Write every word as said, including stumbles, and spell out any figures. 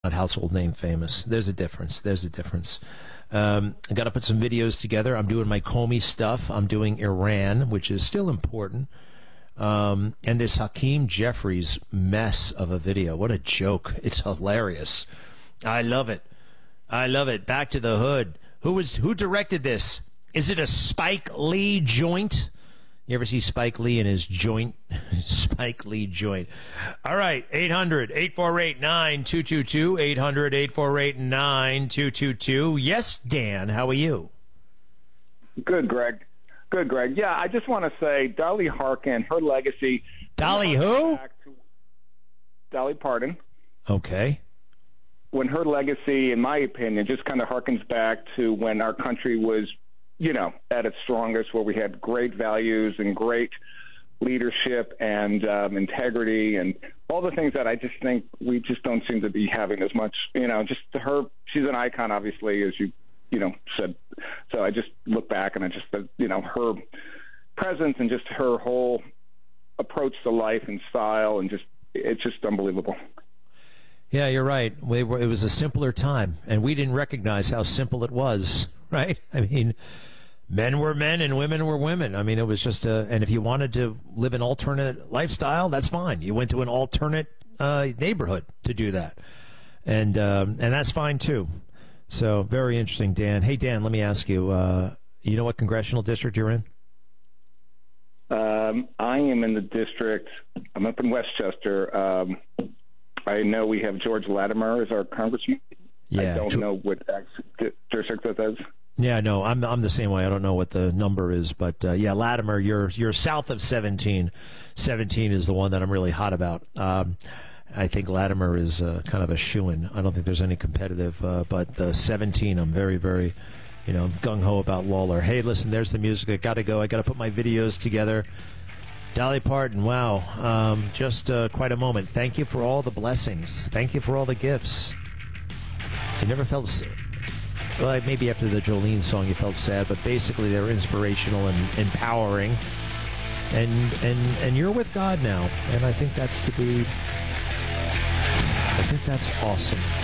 not household name famous. There's a difference. There's a difference. Um, I got to put some videos together. I'm doing my Comey stuff. I'm doing Iran, which is still important. Um, and this Hakeem Jeffries mess of a video. What a joke. It's hilarious. I love it. I love it. Back to the hood. Who was who directed this? Is it a Spike Lee joint? You ever see Spike Lee in his joint? Spike Lee joint. All right, eight hundred, eight four eight, nine two two two, eight hundred, eight four eight, nine two two two. Yes, Dan, how are you? Good, Greg. Good, Greg. Yeah, I just want to say Dolly Harkin, her legacy. Dolly who? To Dolly Parton. Okay. When her legacy, in my opinion, just kind of harkens back to when our country was, you know, at its strongest, where we had great values and great leadership and um, integrity and all the things that I just think we just don't seem to be having as much, you know, just to her, she's an icon, obviously, as you, you know, said. So I just look back and I just, you know, her presence and just her whole approach to life and style and just, it's just unbelievable. Yeah, you're right. We were, it was a simpler time, and we didn't recognize how simple it was, right? I mean, men were men and women were women. I mean, it was just a, and if you wanted to live an alternate lifestyle, that's fine. You went to an alternate uh, neighborhood to do that. And um, and that's fine, too. So very interesting, Dan. Hey, Dan, let me ask you, uh, you know what congressional district you're in? Um, I am in the district, I'm up in Westchester. Um, I know we have George Latimer as our congressman. Yeah, I don't Ge- know what district that is. Yeah, no, I'm I'm the same way. I don't know what the number is, but uh, yeah, Latimer, you're you're south of seventeen. seventeen is the one that I'm really hot about. Um, I think Latimer is uh, kind of a shoo-in. I don't think there's any competitive, uh, but the seventeen, I'm very, very, you know, gung-ho about Lawler. Hey, listen, there's the music. I got to go. I got to put my videos together. Dolly Parton, wow, um, just uh, quite a moment. Thank you for all the blessings. Thank you for all the gifts. You never felt sad. Well, maybe after the Jolene song you felt sad, but basically they were inspirational and empowering. And and and you're with God now, and I think that's to be. I think that's awesome.